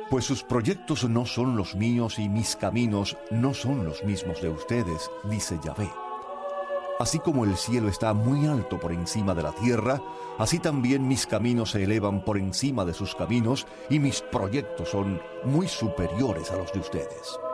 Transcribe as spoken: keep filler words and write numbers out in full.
Pues sus proyectos no son los míos y mis caminos no son los mismos de ustedes, dice Yahvé. Así como el cielo está muy alto por encima de la tierra, así también mis caminos se elevan por encima de sus caminos y mis proyectos son muy superiores a los de ustedes.